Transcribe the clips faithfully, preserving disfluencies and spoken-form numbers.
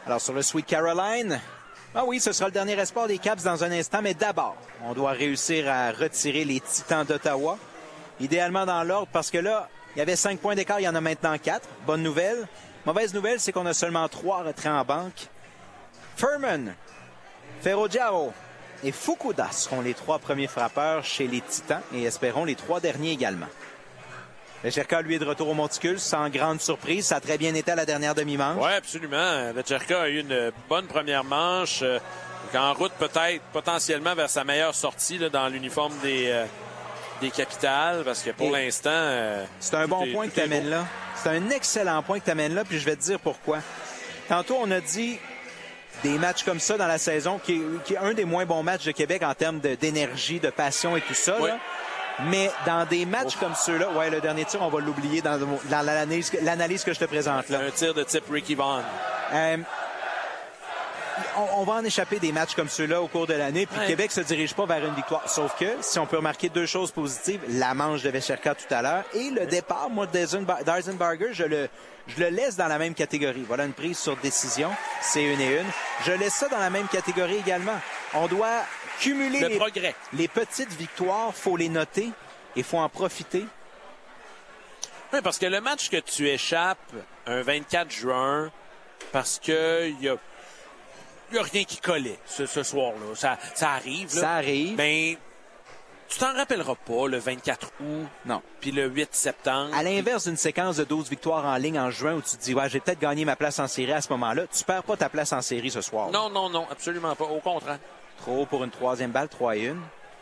Alors, sur le Sweet Caroline, ah oui, ce sera le dernier espoir des Caps dans un instant, mais d'abord, on doit réussir à retirer les Titans d'Ottawa. Idéalement dans l'ordre, parce que là, il y avait cinq points d'écart, il y en a maintenant quatre. Bonne nouvelle. Mauvaise nouvelle, c'est qu'on a seulement trois retraits en banque. Furman, Ferrogiaro et Fukuda seront les trois premiers frappeurs chez les Titans et espérons les trois derniers également. Vecherka, lui, est de retour au monticule sans grande surprise. Ça a très bien été à la dernière demi-manche. Oui, absolument. Vecherka a eu une bonne première manche. Euh, en route peut-être potentiellement vers sa meilleure sortie là, dans l'uniforme des, euh, des Capitales parce que pour et l'instant... Euh, c'est un bon est, point que tu amènes là. C'est un excellent point que tu amènes là, puis je vais te dire pourquoi. Tantôt, on a dit des matchs comme ça dans la saison, qui est, qui est un des moins bons matchs de Québec en termes de, d'énergie, de passion et tout ça. Oui. Là. Mais dans des matchs oh. comme ceux-là, ouais, le dernier tir, on va l'oublier dans, dans l'analyse, l'analyse que je te présente là. Un tir de type Ricky Vaughn. Euh, on, on va en échapper des matchs comme ceux-là au cours de l'année, puis ouais. Québec se dirige pas vers une victoire. Sauf que, si on peut remarquer deux choses positives, la manche de Vecherka tout à l'heure et le départ, moi, de Darzenbarger, je le, je le laisse dans la même catégorie. Voilà une prise sur décision, c'est une et une. Je laisse ça dans la même catégorie également. On doit cumuler le les, progrès. Les petites victoires, faut les noter et faut en profiter. Oui, parce que le match que tu échappes un vingt-quatre juin, parce que il y a, y a rien qui collait ce, ce soir-là. Ça, ça arrive. Là. Ça arrive. Ben, tu t'en rappelleras pas le vingt-quatre août. Non. Puis le huit septembre. À l'inverse d'une séquence de douze victoires en ligne en juin où tu te dis, ouais, j'ai peut-être gagné ma place en série à ce moment-là. Tu perds pas ta place en série ce soir. Non, non, non, absolument pas. Au contraire. Trop pour une troisième balle, trois et une.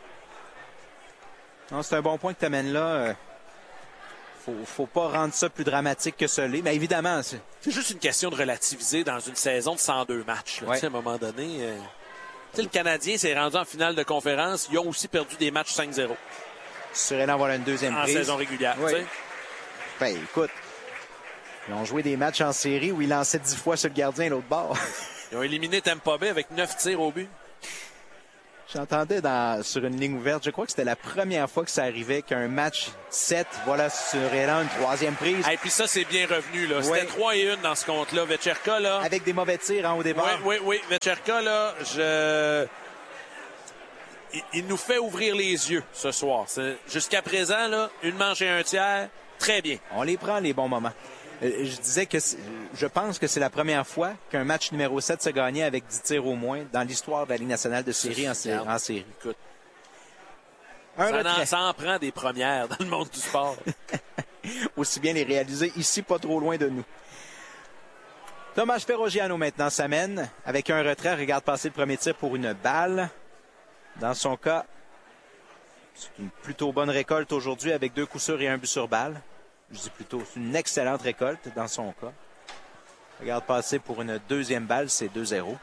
Non, c'est un bon point que tu amènes là. Faut, faut pas rendre ça plus dramatique que ce l'est. Mais évidemment, c'est... c'est juste une question de relativiser dans une saison de cent deux matchs. Là, ouais. À un moment donné, euh... le Canadien s'est rendu en finale de conférence. Ils ont aussi perdu des matchs cinq zéro. Sûrement voilà une deuxième en prise. saison régulière. Oui. Ben, écoute, ils ont joué des matchs en série où ils lançaient dix fois sur le gardien l'autre bord. Ils ont éliminé Tampa Bay avec neuf tirs au but. J'entendais dans, sur une ligne ouverte, je crois que c'était la première fois que ça arrivait qu'un match sept, voilà, sur Elan, une troisième prise. Et puis ça, c'est bien revenu, là. Ouais. C'était trois et un dans ce compte-là. Vecherka, là. Avec des mauvais tirs en haut départ. Oui, oui, oui. Vecherka, là, je... Il, il nous fait ouvrir les yeux ce soir. C'est... Jusqu'à présent, là, une manche et un tiers, très bien. On les prend, les bons moments. Je disais que je pense que c'est la première fois qu'un match numéro sept se gagnait avec dix tirs au moins dans l'histoire de la Ligue nationale de série en, sé- en série. Écoute, un ça, retrait. En, ça en prend des premières dans le monde du sport. Aussi bien les réaliser ici, pas trop loin de nous. Thomas Ferrogiano maintenant s'amène avec un retrait. Regarde passer le premier tir pour une balle. Dans son cas, c'est une plutôt bonne récolte aujourd'hui avec deux coups sûrs et un but sur balle. Je dis plutôt, c'est une excellente récolte dans son cas. Regarde passer pour une deuxième balle, c'est deux zéro.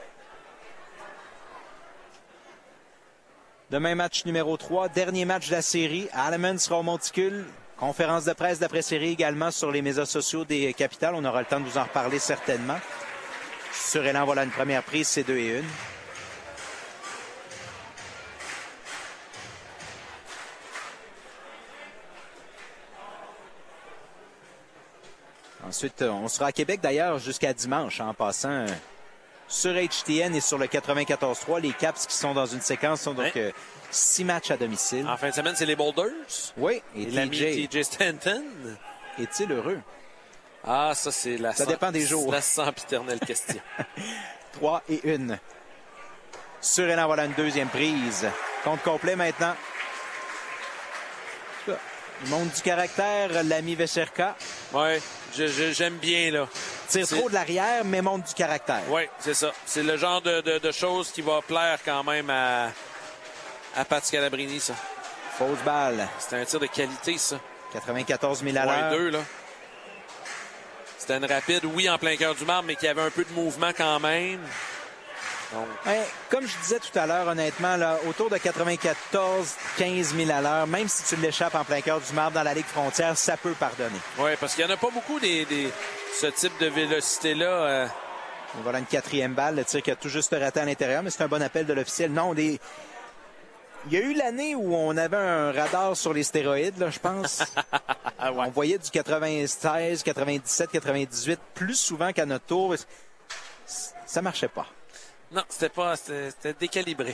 Demain, match numéro trois, dernier match de la série. Alleman sera au monticule. Conférence de presse d'après-série également sur les médias sociaux des Capitales. On aura le temps de vous en reparler certainement. Sur Élan, voilà une première prise, c'est deux et une. Ensuite, on sera à Québec d'ailleurs jusqu'à dimanche en passant sur H T N et sur le quatre-vingt-quatorze trois. Les Caps qui sont dans une séquence sont donc euh, six matchs à domicile. En fin de semaine, c'est les Boulders. Oui, et, et l'ami T J Stanton. Est-il heureux? Ah, ça, c'est la Ça dépend des jours. La sempiternelle question. trois et une. Sur Élan, voilà une deuxième prise. Compte complet maintenant. Il montre du caractère, l'ami Vecherka. Oui, je, je, j'aime bien, là. Tire c'est... trop de l'arrière, mais montre du caractère. Oui, c'est ça. C'est le genre de, de, de choses qui va plaire quand même à, à Pat Scalabrini, ça. Fausse balle. C'était un tir de qualité, ça. quatre-vingt-quatorze mille à l'heure. deux, là. C'était une rapide, oui, en plein cœur du marbre, mais qui avait un peu de mouvement quand même. Donc... Hey, comme je disais tout à l'heure, honnêtement, là, autour de quatre-vingt-quatorze à quinze mille à l'heure, même si tu l'échappes en plein cœur du marbre dans la Ligue frontière, ça peut pardonner. Oui, parce qu'il n'y en a pas beaucoup des, des ce type de vélocité-là. Euh... Voilà une quatrième balle, le tir qui a tout juste raté à l'intérieur, mais c'est un bon appel de l'officiel. Non, des... il y a eu l'année où on avait un radar sur les stéroïdes, là, je pense. Ah ouais. On voyait du quatre-vingt-seize, quatre-vingt-dix-sept, quatre-vingt-dix-huit plus souvent qu'à notre tour. ça marchait pas. Non, c'était pas, c'était, c'était décalibré.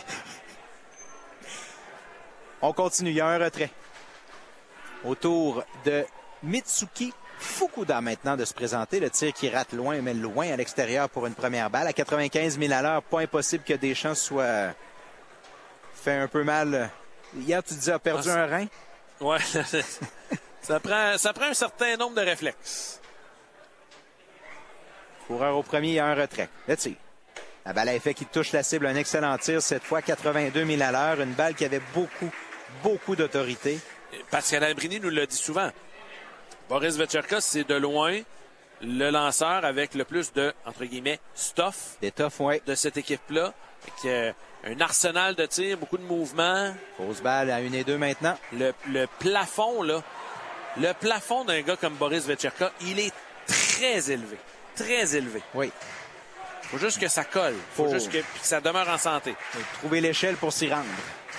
On continue, il y a un retrait. Autour de Mitsuki Fukuda maintenant de se présenter. Le tir qui rate loin, mais loin à l'extérieur pour une première balle. À quatre-vingt-quinze mille à l'heure, pas impossible que Deschamps soit fait un peu mal. Hier, tu disais, a perdu ah, un rein? Ouais. ça, prend, ça prend un certain nombre de réflexes. Coureur au premier, il y a un retrait. Le tir. La balle à effet qui touche la cible. Un excellent tir cette fois, quatre-vingt-deux mille à l'heure. Une balle qui avait beaucoup, beaucoup d'autorité. Pascal Albrini nous l'a dit souvent. Boris Vecherka, c'est de loin le lanceur avec le plus de, entre guillemets, stuff D'étoffe, ouais. de cette équipe-là. Avec, euh, un arsenal de tirs, beaucoup de mouvements. Fausse balle à une et deux maintenant. Le, le plafond, là, le plafond d'un gars comme Boris Vecherka, il est très élevé. Très élevé. Oui. Faut juste que ça colle. Faut, Faut... juste que, que ça demeure en santé. Faut trouver l'échelle pour s'y rendre.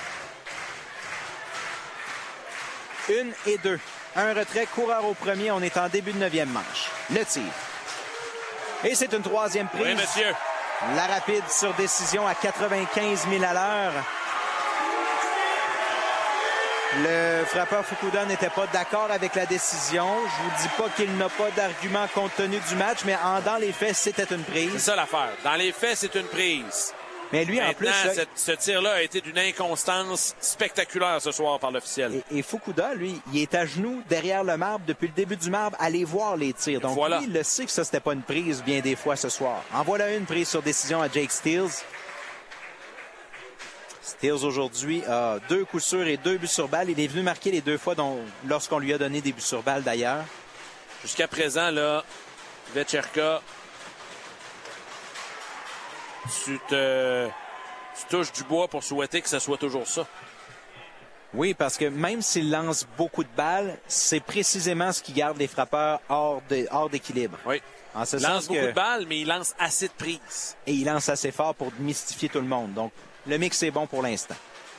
Une et deux. Un retrait, coureur au premier. On est en début de neuvième manche. Le tir. Et c'est une troisième prise. Oui, monsieur. La rapide sur décision à quatre-vingt-quinze mille à l'heure. Le frappeur Fukuda n'était pas d'accord avec la décision. Je vous dis pas qu'il n'a pas d'argument compte tenu du match, mais en, dans les faits, c'était une prise. C'est ça l'affaire. Dans les faits, c'est une prise. Mais lui, Maintenant, en plus... Là, cette, ce tir-là a été d'une inconstance spectaculaire ce soir par l'officiel. Et, et Fukuda, lui, il est à genoux derrière le marbre depuis le début du marbre, aller voir les tirs. Donc voilà. lui, il le sait que ça, c'était pas une prise bien des fois ce soir. En voilà une prise sur décision à Jake Steels. Steels aujourd'hui a deux coups sûrs et deux buts sur balle. Il est venu marquer les deux fois dont, lorsqu'on lui a donné des buts sur balle d'ailleurs. Jusqu'à présent, là, Vecherka, tu te tu touches du bois pour souhaiter que ce soit toujours ça. Oui, parce que même s'il lance beaucoup de balles, c'est précisément ce qui garde les frappeurs hors, de, hors d'équilibre. Oui. En ce il sens lance beaucoup que... de balles, mais il lance assez de prises. Et il lance assez fort pour mystifier tout le monde. Donc, le mix est bon pour l'instant.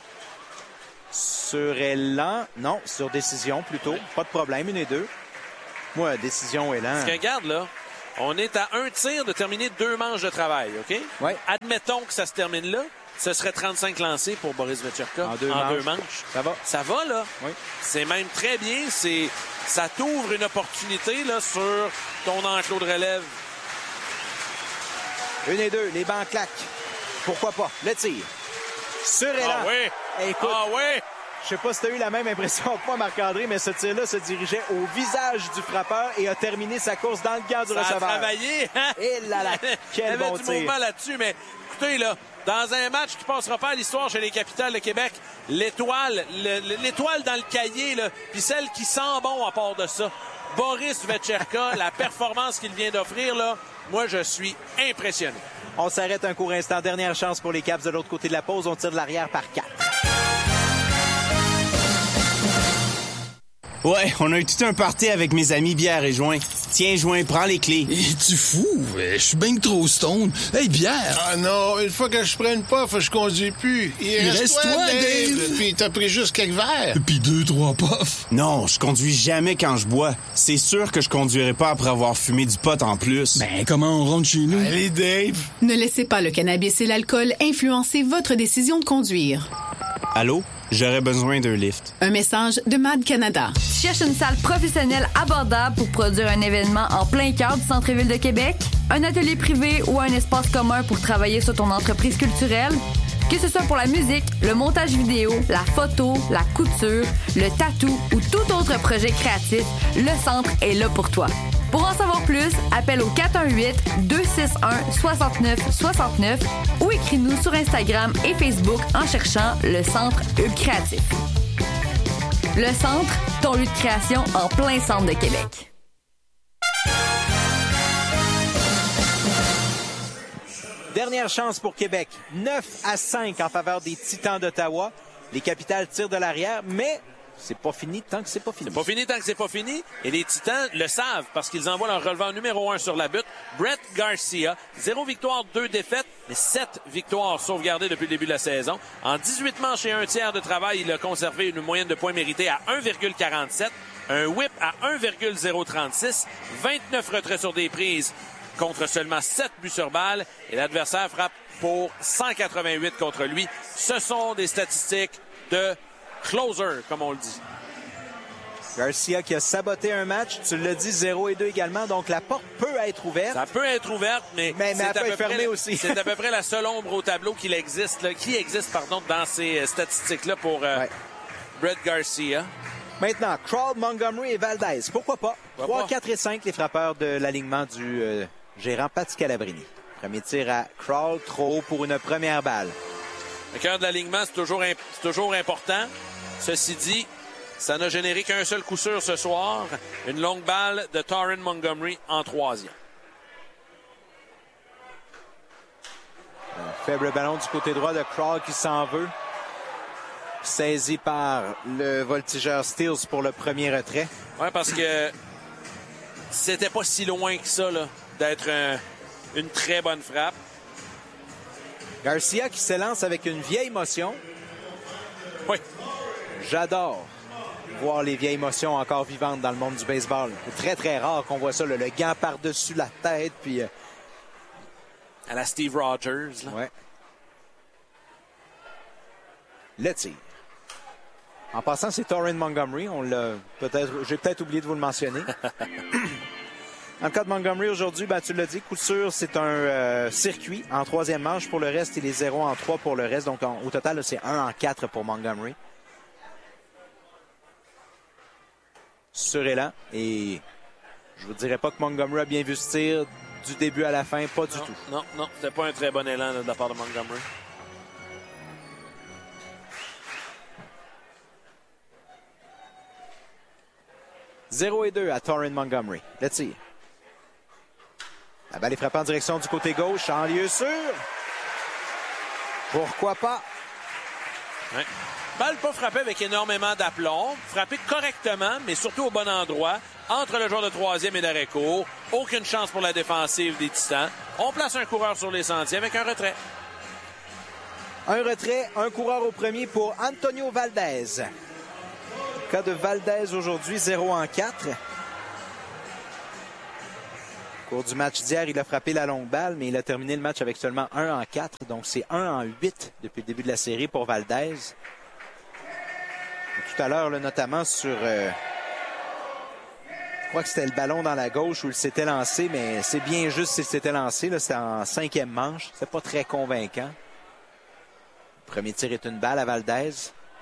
Sur Elan, non, sur décision plutôt. Oui. Pas de problème, une et deux. Moi, décision Elan. Parce que regarde là, on est à un tir de terminer deux manches de travail, OK? Oui. Admettons que ça se termine là. Ce serait trente-cinq lancés pour Boris Vecherka en, deux, en manches. deux manches. Ça va. Ça va, là. Oui. C'est même très bien. C'est, ça t'ouvre une opportunité là, sur ton enclos de relève. Une et deux, les bancs claquent. Pourquoi pas? Le tir. Sur Elan. Ah oui! Écoute, ah oui! Je sais pas si tu as eu la même impression que moi, Marc-André, mais ce tir-là se dirigeait au visage du frappeur et a terminé sa course dans le gant du ça receveur. Ça a travaillé, hein? Et là là, quel bon tir. Il y avait du mouvement là-dessus, mais écoutez, là, dans un match qui passera pas à l'histoire chez les Capitals de Québec, l'étoile, le, l'étoile dans le cahier, là, puis celle qui sent bon à part de ça, Boris Vecherka, la performance qu'il vient d'offrir, là, moi, je suis impressionné. On s'arrête un court instant. Dernière chance pour les Caps de l'autre côté de la pause. On tire de l'arrière par quatre. Ouais, on a eu tout un party avec mes amis bière et joint. Tiens, joint, prends les clés. Es-tu fou? Je suis bien trop stone. Hey, bière! Ah non, une fois que je prends une puff, je conduis plus. Il, Il reste, reste toi, toi, Dave! Dave. Puis t'as pris juste quelques verres. Puis deux, trois puffs. Non, je conduis jamais quand je bois. C'est sûr que je conduirai pas après avoir fumé du pot en plus. Ben, comment on rentre chez nous? Allez, Dave! Ne laissez pas le cannabis et l'alcool influencer votre décision de conduire. Allô? J'aurais besoin d'un lift. Un message de Mad Canada. Tu cherches une salle professionnelle abordable pour produire un événement en plein cœur du centre-ville de Québec? Un atelier privé ou un espace commun pour travailler sur ton entreprise culturelle? Que ce soit pour la musique, le montage vidéo, la photo, la couture, le tatou ou tout autre projet créatif, le centre est là pour toi. Pour en savoir plus, appelle au quatre un huit, deux six un, six neuf six neuf ou écris-nous sur Instagram et Facebook en cherchant le Centre Hub Créatif. Le Centre, ton lieu de création en plein centre de Québec. Dernière chance pour Québec. neuf à cinq en faveur des Titans d'Ottawa. Les Capitals tirent de l'arrière, mais c'est pas fini tant que c'est pas fini. C'est pas fini tant que c'est pas fini. Et les Titans le savent parce qu'ils envoient leur relevant numéro un sur la butte. Brett Garcia, zéro victoire, deux défaites, mais sept victoires sauvegardées depuis le début de la saison. En dix-huit manches et un tiers de travail, il a conservé une moyenne de points mérités à un virgule quarante-sept, un whip à un virgule zéro trente-six, vingt-neuf retraits sur des prises, contre seulement sept buts sur balle et l'adversaire frappe pour cent quatre-vingt-huit contre lui. Ce sont des statistiques de closer, comme on le dit. Garcia qui a saboté un match, tu l'as dit, zéro et deux également, donc la porte peut être ouverte. Ça peut être ouverte, mais, mais, mais c'est, elle peut à peu être fermée près, aussi. c'est à peu près la seule ombre au tableau qu'il existe, là, qui existe pardon, dans ces statistiques-là pour euh, ouais. Brett Garcia. Maintenant, Kroll, Montgomery et Valdez. Pourquoi pas? Pourquoi trois, pas? quatre et cinq, les frappeurs de l'alignement du euh, gérant Pat Scalabrini. Premier tir à Kroll, trop haut pour une première balle. Le cœur de l'alignement, c'est toujours, imp- c'est toujours important. Ceci dit, ça n'a généré qu'un seul coup sûr ce soir. Une longue balle de Torrin Montgomery en troisième. Un faible ballon du côté droit de Kroll qui s'en veut. Saisi par le voltigeur Steels pour le premier retrait. Oui, parce que c'était pas si loin que ça là, d'être un, une très bonne frappe. Garcia qui s'élance avec une vieille émotion. Oui. J'adore voir les vieilles émotions encore vivantes dans le monde du baseball. C'est très, très rare qu'on voit ça, là, le gant par-dessus la tête, puis... Euh... À la Steve Rogers. Là. Ouais. Le tir. En passant, c'est Torrin Montgomery. On l'a peut-être... J'ai peut-être oublié de vous le mentionner. Dans le cas de Montgomery aujourd'hui, ben, tu l'as dit, coup sûr, c'est un euh, circuit en troisième manche. Pour le reste, il est zéro en trois pour le reste. Donc, en, au total, là, c'est un en quatre pour Montgomery. Surélan. Et je vous dirais pas que Montgomery a bien vu ce tir du début à la fin. Pas du non, tout. Non, non, c'était pas un très bon élan là, de la part de Montgomery. zéro et deux à Torrin Montgomery. Le tir. La balle est frappée en direction du côté gauche, en lieu sûr. Pourquoi pas? Ouais. Balle pas frappée avec énormément d'aplomb, frappée correctement, mais surtout au bon endroit, entre le joueur de troisième et d'arrêt court. Aucune chance pour la défensive des Titans. On place un coureur sur les sentiers avec un retrait. Un retrait, un coureur au premier pour Antonio Valdez. Cas de Valdez aujourd'hui, zéro en quatre. Au cours du match d'hier, il a frappé la longue balle, mais il a terminé le match avec seulement un en quatre. Donc, c'est un en huit depuis le début de la série pour Valdez. Et tout à l'heure, là, notamment sur... Euh, je crois que c'était le ballon dans la gauche où il s'était lancé, mais c'est bien juste s'il s'était lancé. Là, c'était en cinquième manche. C'est pas très convaincant. Le premier tir est une balle à Valdez.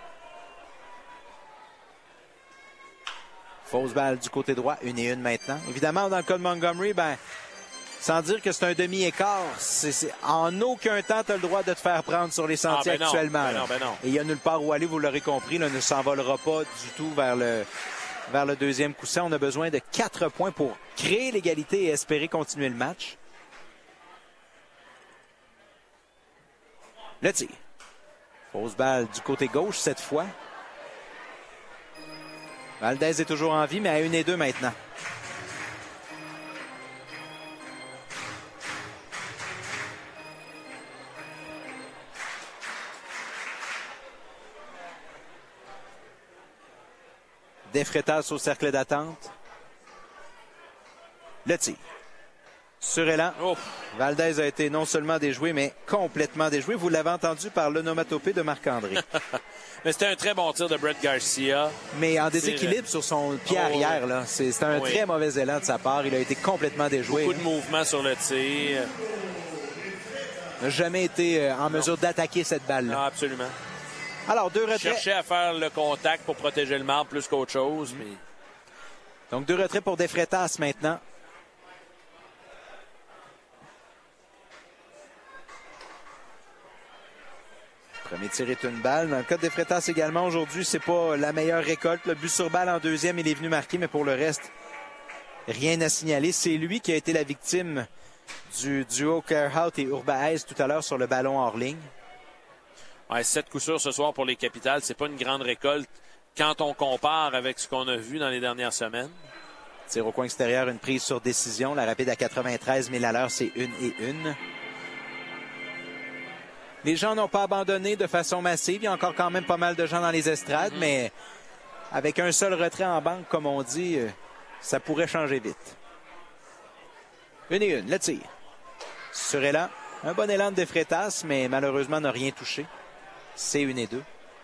Fausse balle du côté droit, une et une maintenant. Évidemment, dans le cas de Montgomery, ben, sans dire que c'est un demi-écart, c'est, c'est, en aucun temps, tu as le droit de te faire prendre sur les sentiers ah, ben actuellement. Non, ben non, ben non. Et il y a nulle part où aller, vous l'aurez compris, là, ne s'envolera pas du tout vers le, vers le deuxième coussin. On a besoin de quatre points pour créer l'égalité et espérer continuer le match. Le tir. Fausse balle du côté gauche cette fois. Valdez est toujours en vie, mais à une et deux maintenant. Defretas au cercle d'attente. Le tir. Surélan. Ouf. Valdez a été non seulement déjoué, mais complètement déjoué. Vous l'avez entendu par l'onomatopée de Marc-André. Mais c'était un très bon tir de Brett Garcia. Mais en déséquilibre sur son pied oh, arrière, là. C'est, c'était un oui. très mauvais élan de sa part. Il a été complètement déjoué. Beaucoup de mouvement sur le tir. Il n'a jamais été en mesure non. d'attaquer cette balle-là. Non, absolument. Alors, deux retraits. Cherchait à faire le contact pour protéger le marbre plus qu'autre chose. Mais... Donc, deux retraits pour Defretas maintenant. Premier tir est une balle. Dans le cas de Defretas également, aujourd'hui, c'est pas la meilleure récolte. Le but sur balle en deuxième, il est venu marquer, mais pour le reste, rien à signaler. C'est lui qui a été la victime du duo Kerhout et Urbaez tout à l'heure sur le ballon hors ligne. Ouais, sept coups sûrs ce soir pour les Capitals. C'est pas une grande récolte quand on compare avec ce qu'on a vu dans les dernières semaines. Tir au coin extérieur, une prise sur décision. La rapide à quatre-vingt-treize mille à l'heure, c'est une et une. Les gens n'ont pas abandonné de façon massive. Il y a encore quand même pas mal de gens dans les estrades, mmh. mais avec un seul retrait en banque, comme on dit, ça pourrait changer vite. Une et une, le tir. Sur élan, un bon élan de Freitas, mais malheureusement n'a rien touché. C'est une et deux.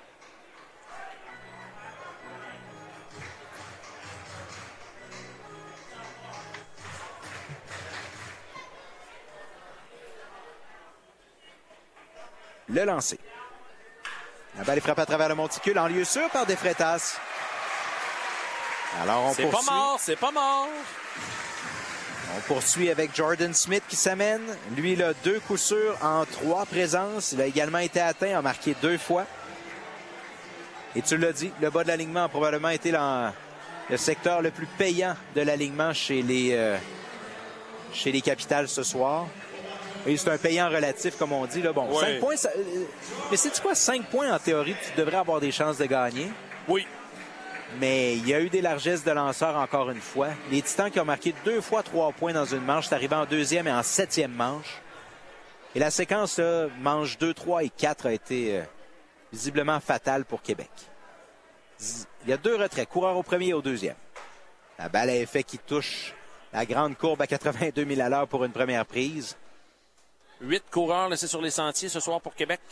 Le lancer. La balle est frappée à travers le monticule en lieu sûr par De Freitas. Alors on C'est poursuit. pas mort, c'est pas mort. On poursuit avec Jordan Smith qui s'amène. Lui, il a deux coups sûrs en trois présences. Il a également été atteint, a marqué deux fois. Et tu l'as dit, le bas de l'alignement a probablement été la, le secteur le plus payant de l'alignement chez les, euh, chez les Capitals ce soir. Et c'est un payant relatif, comme on dit. Là. Bon, ouais. cinq points, ça, euh, mais sais-tu quoi? cinq points, en théorie, tu devrais avoir des chances de gagner. Oui. Mais il y a eu des largesses de lanceurs encore une fois. Les Titans qui ont marqué deux fois trois points dans une manche, c'est arrivé en deuxième et en septième manche. Et la séquence, là, manche deux, trois et quatre, a été euh, visiblement fatale pour Québec. Il y a deux retraits, coureur au premier et au deuxième. La balle à effet qui touche la grande courbe à quatre-vingt-deux mille à l'heure pour une première prise. Huit coureurs laissés sur les sentiers ce soir pour Québec.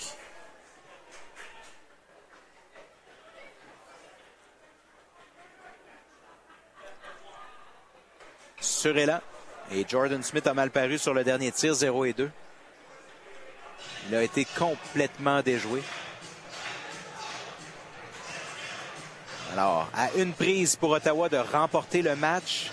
Sur élan. Et Jordan Smith a mal paru sur le dernier tir, zéro et deux. Il a été complètement déjoué. Alors, à une prise pour Ottawa de remporter le match.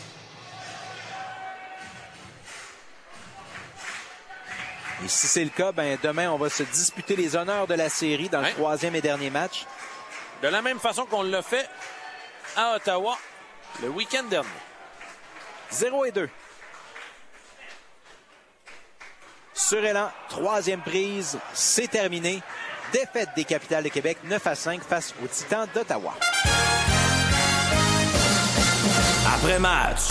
Et si c'est le cas, ben demain, on va se disputer les honneurs de la série dans le hein? troisième et dernier match. De la même façon qu'on l'a fait à Ottawa le week-end dernier. zéro et deux. Sur élan, troisième prise, c'est terminé. Défaite des Capitals de Québec, neuf à cinq face aux Titans d'Ottawa. Après match.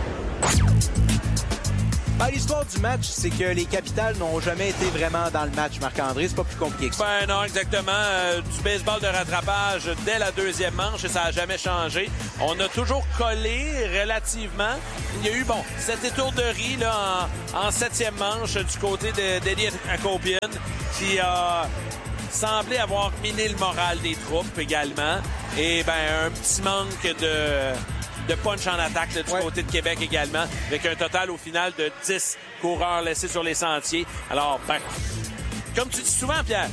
Ben, l'histoire du match, c'est que les Capitals n'ont jamais été vraiment dans le match, Marc-André. C'est pas plus compliqué que ça. Ben non, exactement. Euh, du baseball de rattrapage dès la deuxième manche et ça n'a jamais changé. On a toujours collé relativement. Il y a eu, bon, cette étourderie là, en, en septième manche du côté d'Elliot Acopien qui a semblé avoir miné le moral des troupes également. Et ben un petit manque de... de punch en attaque là, du ouais. côté de Québec également, avec un total au final de dix coureurs laissés sur les sentiers. Alors, ben, comme tu dis souvent, Pierre,